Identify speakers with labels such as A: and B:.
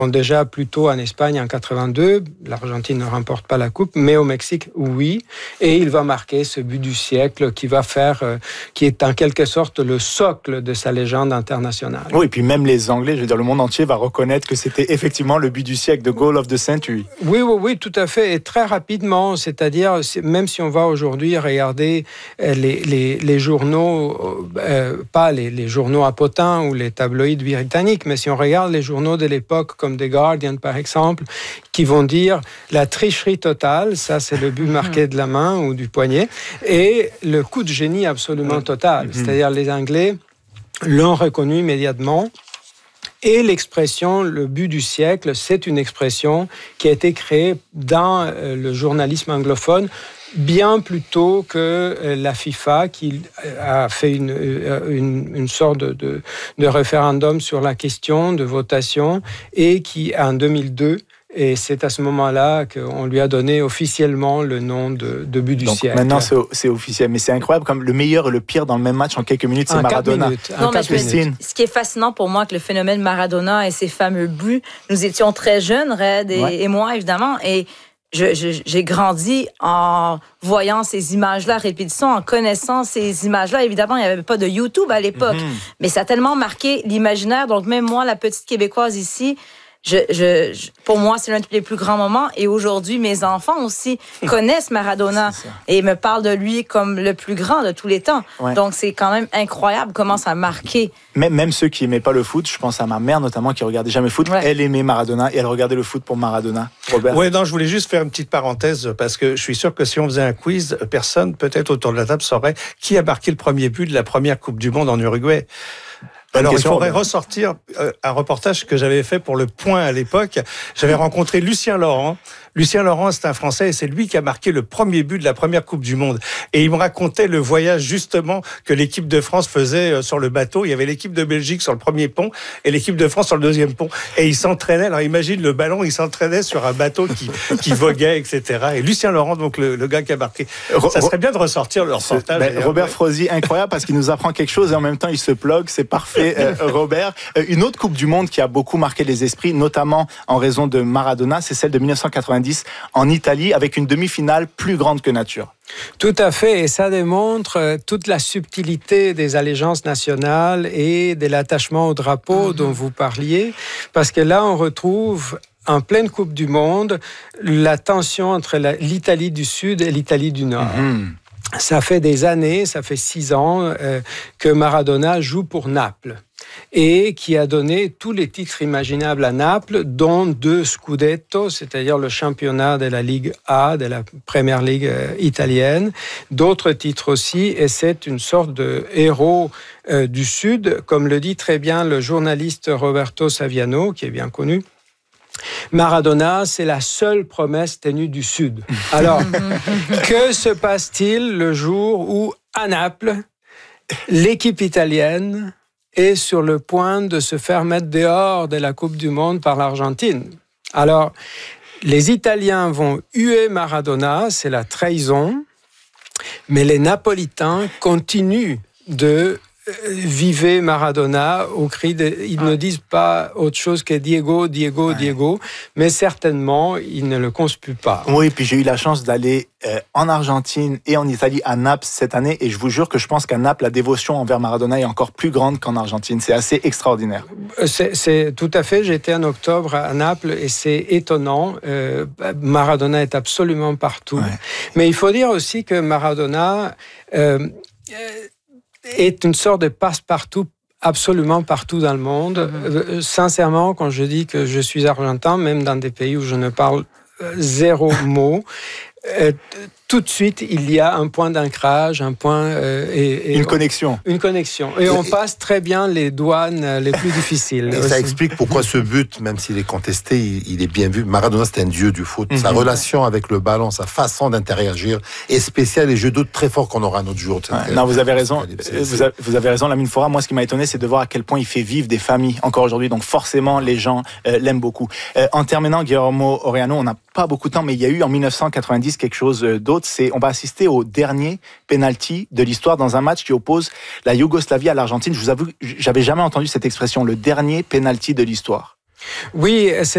A: Déjà plus tôt en Espagne en 82, l'Argentine ne remporte pas la coupe, mais au Mexique, oui. Et il va marquer ce but du siècle qui est en quelque sorte le socle de sa légende internationale.
B: Oui, et puis même les Anglais, je veux dire, le monde entier va reconnaître que c'était effectivement le but du siècle, the goal of the century.
A: Oui, tout à fait. Et très rapidement, c'est-à-dire, même si on va aujourd'hui regarder les journaux, pas les journaux à potins ou les tabloïds britanniques, mais si on regarde les journaux de l'époque, comme The Guardian par exemple, qui vont dire la tricherie totale, ça c'est le but marqué de la main ou du poignet, et le coup de génie absolument total. C'est-à-dire les Anglais l'ont reconnu immédiatement. Et l'expression, le but du siècle, c'est une expression qui a été créée dans le journalisme anglophone bien plus tôt que la FIFA, qui a fait une sorte de référendum sur la question, de votation, et qui, en 2002, et c'est à ce moment-là qu'on lui a donné officiellement le nom de but du siècle.
B: Maintenant, c'est officiel. Mais c'est incroyable, comme le meilleur et le pire dans le même match en quelques minutes, c'est Maradona.
C: Ce qui est fascinant pour moi avec le phénomène Maradona et ses fameux buts, nous étions très jeunes, Red et moi, évidemment, et j'ai grandi en voyant ces images-là à répétition, en connaissant ces images-là. Évidemment, il n'y avait pas de YouTube à l'époque, mais ça a tellement marqué l'imaginaire. Donc, même moi, la petite Québécoise ici, pour moi, c'est l'un des plus grands moments. Et aujourd'hui, mes enfants aussi connaissent Maradona et me parlent de lui comme le plus grand de tous les temps. Ouais. Donc, c'est quand même incroyable comment ça a marqué.
B: Même ceux qui n'aimaient pas le foot, je pense à ma mère notamment, qui regardait jamais le foot, elle aimait Maradona et elle regardait le foot pour Maradona. Robert?
D: Oui, non, je voulais juste faire une petite parenthèse parce que je suis sûr que si on faisait un quiz, personne, peut-être autour de la table, saurait qui a marqué le premier but de la première Coupe du Monde en Uruguay. Alors, il faudrait ressortir un reportage que j'avais fait pour Le Point à l'époque. J'avais rencontré Lucien Laurent. Lucien Laurent, c'est un Français et c'est lui qui a marqué le premier but de la première Coupe du Monde. Et il me racontait le voyage justement que l'équipe de France faisait sur le bateau. Il y avait l'équipe de Belgique sur le premier pont et l'équipe de France sur le deuxième pont. Et ils s'entraînaient. Alors imagine le ballon, il s'entraînait sur un bateau qui voguait, etc. Et Lucien Laurent, donc le gars qui a marqué. Ça serait bien de ressortir le reportage.
B: Robert Frozy, incroyable parce qu'il nous apprend quelque chose et en même temps il se plug. C'est parfait, Robert. Une autre Coupe du Monde qui a beaucoup marqué les esprits, notamment en raison de Maradona, c'est celle de 1990 en Italie, avec une demi-finale plus grande que nature.
A: Tout à fait, et ça démontre toute la subtilité des allégeances nationales et de l'attachement au drapeau dont vous parliez, parce que là on retrouve en pleine Coupe du Monde la tension entre l'Italie du Sud et l'Italie du Nord. Ça fait des années, ça fait 6 ans que Maradona joue pour Naples et qui a donné tous les titres imaginables à Naples, dont 2 Scudetto, c'est-à-dire le championnat de la Ligue A, de la Première Ligue italienne, d'autres titres aussi, et c'est une sorte de héros du Sud, comme le dit très bien le journaliste Roberto Saviano, qui est bien connu. Maradona, c'est la seule promesse tenue du Sud. Alors, que se passe-t-il le jour où, à Naples, l'équipe italienne est sur le point de se faire mettre dehors de la Coupe du Monde par l'Argentine? Alors, les Italiens vont huer Maradona, c'est la trahison, mais les Napolitains continuent de vivez Maradona au cri de... Ils ne disent pas autre chose que Diego, Diego, Diego, mais certainement, ils ne le conspuent pas.
B: Oui, puis j'ai eu la chance d'aller en Argentine et en Italie, à Naples cette année, et je vous jure que je pense qu'à Naples, la dévotion envers Maradona est encore plus grande qu'en Argentine. C'est assez extraordinaire.
A: C'est tout à fait. J'étais en octobre à Naples et c'est étonnant. Maradona est absolument partout. Ouais. Mais il faut dire aussi que Maradona... est une sorte de passe-partout absolument partout dans le monde. Sincèrement, quand je dis que je suis argentin, même dans des pays où je ne parle 0 mot, tout de suite, il y a un point d'ancrage, un point...
B: une connexion.
A: Une connexion. Et on passe très bien les douanes les plus difficiles.
E: Et ça explique pourquoi ce but, même s'il est contesté, il est bien vu. Maradona, c'est un dieu du foot. Sa relation avec le ballon, sa façon d'interagir est spéciale et je doute très fort qu'on aura un autre jour.
B: Non, vous avez raison. Vous avez raison, Lamine Foura. Moi, ce qui m'a étonné, c'est de voir à quel point il fait vivre des familles encore aujourd'hui. Donc forcément, les gens l'aiment beaucoup. En terminant, Guillermo Oriano, on n'a pas beaucoup de temps, mais il y a eu en 1990 quelque chose d'autre. On va assister au dernier penalty de l'histoire dans un match qui oppose la Yougoslavie à l'Argentine. Je vous avoue, j'avais jamais entendu cette expression, le dernier penalty de l'histoire.
A: Oui, c'est